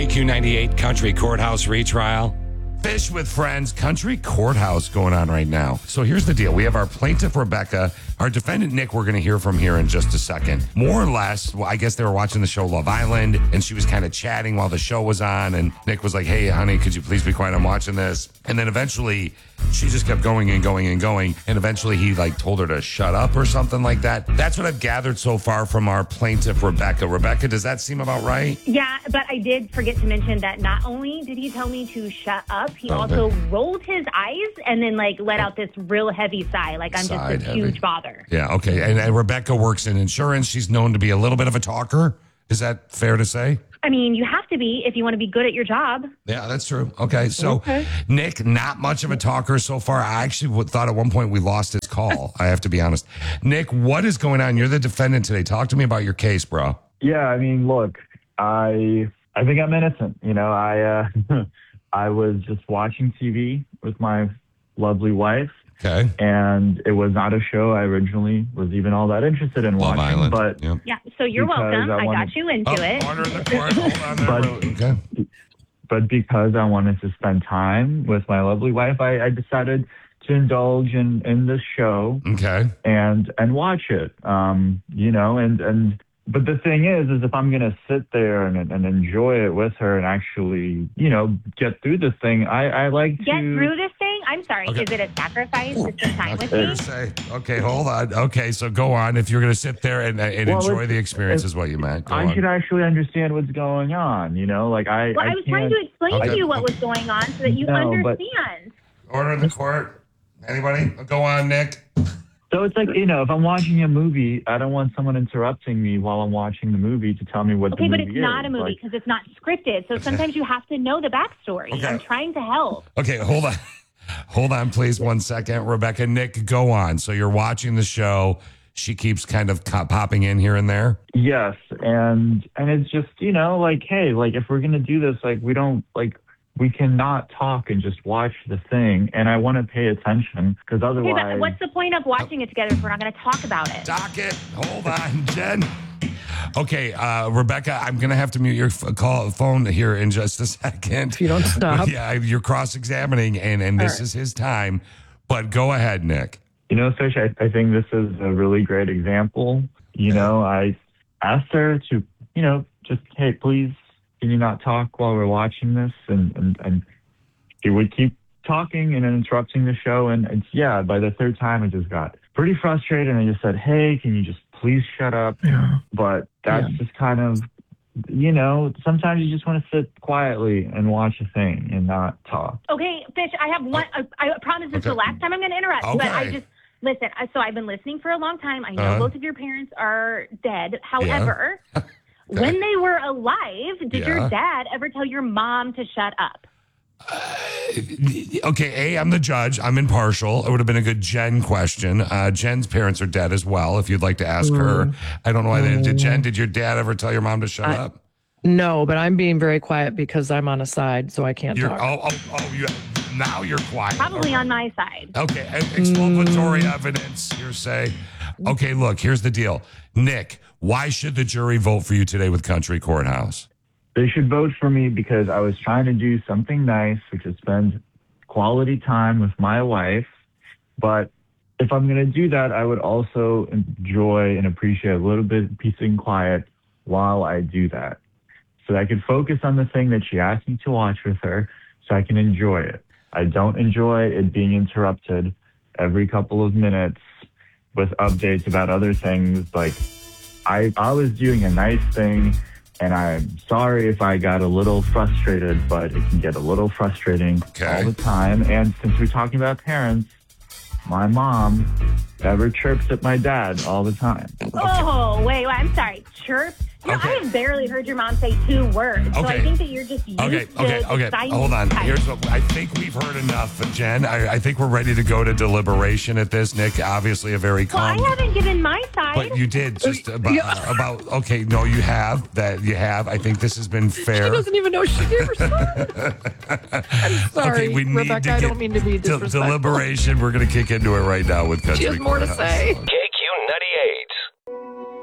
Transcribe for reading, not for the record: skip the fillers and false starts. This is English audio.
KQ98 Country Courthouse retrial. Fish with Friends Country Courthouse going on right now. So here's the deal. We have our plaintiff, Rebecca, our defendant, Nick, we're going to hear from here in just a second. More or less, well, I guess they were watching the show Love Island, and she was kind of chatting while the show was on, and Nick was like, hey, honey, could you please be quiet? I'm watching this. And then eventually, she just kept going and going and going, and eventually he told her to shut up or something like that. That's what I've gathered so far from our plaintiff, Rebecca. Rebecca, does that seem about right? Yeah, but I did forget to mention that not only did he tell me to shut up, he also rolled his eyes and then let out this real heavy sigh, like I'm just this huge bother. Yeah, okay. And Rebecca works in insurance. She's known to be a little bit of a talker. Is that fair to say? I mean, you have to be if you want to be good at your job. Yeah, that's true. Okay, so Nick, not much of a talker so far. I actually thought at one point we lost his call. I have to be honest. Nick, what is going on? You're the defendant today. Talk to me about your case, bro. Yeah, I mean, look, I think I'm innocent. You know, I was just watching TV with my lovely wife. Okay. And it was not a show I originally was even all that interested in Love watching. Island. But yeah, so you're welcome. I got you into it. Order in the court. Hold on there. Okay. But because I wanted to spend time with my lovely wife, I decided to indulge in this show. Okay. And watch it. You know, but the thing is if I'm going to sit there and enjoy it with her and actually, you know, get through this thing, I like to... Get through this thing? I'm sorry. Okay. Is it a sacrifice to spend time with me? Okay, hold on. Okay, so go on. If you're going to sit there and enjoy the experience is what you meant. I should actually understand what's going on, you know? I was trying to explain to you what was going on so that you understand. Order in the court. Anybody? Go on, Nick. So it's you know, if I'm watching a movie, I don't want someone interrupting me while I'm watching the movie to tell me what the movie is. Okay, but it's not a movie because it's not scripted. So sometimes you have to know the backstory. Okay. I'm trying to help. Okay, hold on. Hold on, please, 1 second. Rebecca, Nick, go on. So you're watching the show. She keeps kind of popping in here and there? Yes, and it's just, you know, hey, if we're going to do this, we cannot talk and just watch the thing, and I want to pay attention, because otherwise... Okay, but what's the point of watching it together if we're not going to talk about it? Docket, hold on, Jen. Okay, Rebecca, I'm going to have to mute your phone here in just a second. If you don't stop. Yeah, you're cross-examining, and this is his time, but go ahead, Nick. You know, Fish, I think this is a really great example. You know, I asked her to, you know, just, hey, please, can you not talk while we're watching this? And he would keep talking and interrupting the show. And by the third time, I just got pretty frustrated. And I just said, hey, can you just please shut up? Yeah. But that's just kind of, you know, sometimes you just want to sit quietly and watch a thing and not talk. Okay, Fish, I have one. I promise this is the last time I'm going to interrupt. Okay. But I just, listen, so I've been listening for a long time. I know both of your parents are dead. However... When they were alive, did your dad ever tell your mom to shut up? Okay, I'm the judge. I'm impartial. It would have been a good Jen question. Jen's parents are dead as well, if you'd like to ask her. I don't know why they did. Jen, did your dad ever tell your mom to shut up? No, but I'm being very quiet because I'm on a side, so I can't talk. Now you're quiet. Probably on my side. Okay, exculpatory evidence, you're saying. Okay, look, here's the deal. Nick, why should the jury vote for you today with Country Courthouse? They should vote for me because I was trying to do something nice, which is spend quality time with my wife. But if I'm going to do that, I would also enjoy and appreciate a little bit of peace and quiet while I do that. So that I can focus on the thing that she asked me to watch with her so I can enjoy it. I don't enjoy it being interrupted every couple of minutes with updates about other things. I was doing a nice thing, and I'm sorry if I got a little frustrated, but it can get a little frustrating all the time. And since we're talking about parents, my mom never chirps at my dad all the time. Oh, wait, I'm sorry. Chirp? You know, I have barely heard your mom say 2 words, so I think that you're just used to Hold on. Here's what I think we've heard enough, Jen. I think we're ready to go to deliberation at this. Nick, obviously a very calm. Well, I haven't given my side. But you did just about. Okay, no, you have that. You have. I think this has been fair. She doesn't even know she gave her side. I'm sorry, Rebecca. I don't mean to be disrespectful. Deliberation. We're going to kick into it right now with Country She has more to say. KQ98.